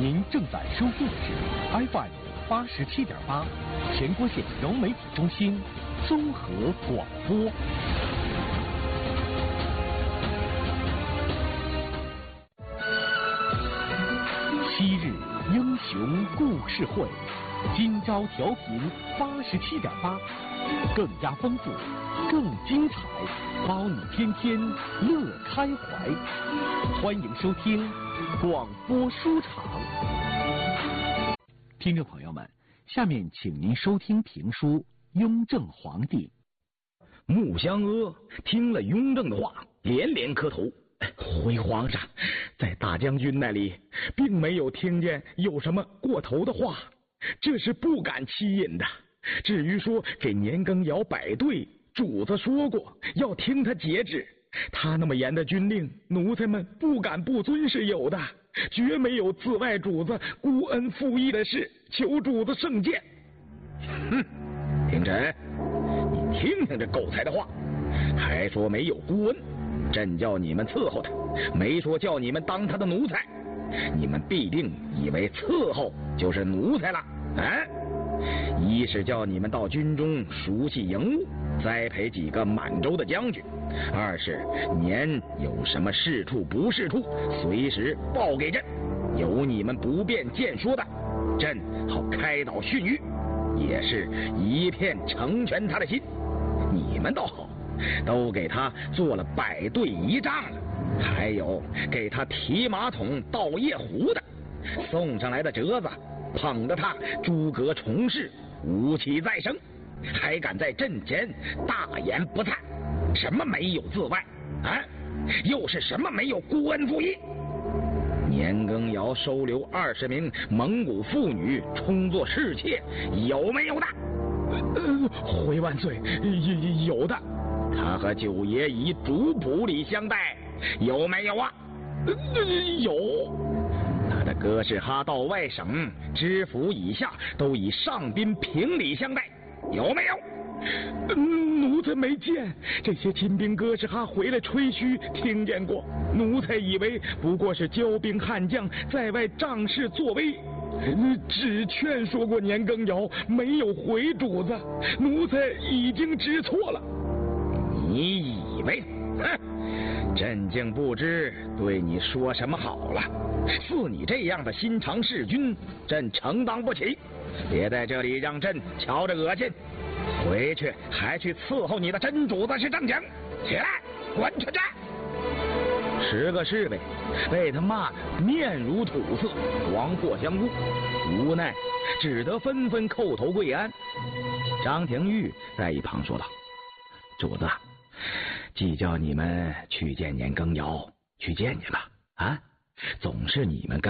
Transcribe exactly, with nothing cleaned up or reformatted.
您正在收听的是 F M 八十七点八，全国县融媒体中心综合广播。昔日英雄故事会，今朝调频八十七点八，更加丰富，更精彩，包你天天乐开怀。欢迎收听广播书场。听众朋友们，下面请您收听评书《雍正皇帝》。 穆香阿听了雍正的话，连连磕头。回皇上，在大将军那里并没有听见有什么过头的话，这是不敢欺隐的。至于说给年羹尧摆队，主子说过要听他节制，他那么严的军令，奴才们不敢不遵是有的，绝没有自外主子孤恩负义的事，求主子圣鉴。哼，廷臣，你听听这狗才的话，还说没有孤恩，朕叫你们伺候他，没说叫你们当他的奴才，你们必定以为伺候就是奴才了啊！一是叫你们到军中熟悉营务，栽培几个满洲的将军；二是年有什么是处不是处，随时报给朕，有你们不便见说的，朕好开导训谕，也是一片成全他的心。你们倒好，都给他做了摆队仪仗了，还有给他提马桶倒夜壶的，送上来的折子捧着他诸葛重事，武器再生，还敢在阵前大言不惭，什么没有自外啊，又是什么没有孤恩负义？年羹尧收留二十名蒙古妇女充作侍妾，有没有的？呃，回万岁，有的。他和九爷以主仆礼相待，有没有啊？呃、有。他的哥是哈到外省知府以下都以上宾平礼相待，有没有？嗯，奴才没见。这些亲兵哥是哈回来吹嘘，听见过。奴才以为不过是骄兵悍将在外仗势作威，只劝说过年羹尧，没有回主子。奴才已经知错了。你以为？哼！朕竟不知对你说什么好了。似你这样的心肠弑君，朕承当不起。别在这里让朕瞧着恶心。回去还去伺候你的真主子是正经。起来，滚出去！十个侍卫被他骂得面如土色，惶惑相顾，无奈只得纷纷叩头跪安。张廷玉在一旁说道：“主子，既叫你们去见年羹尧，去见去吧。啊，总是你们跟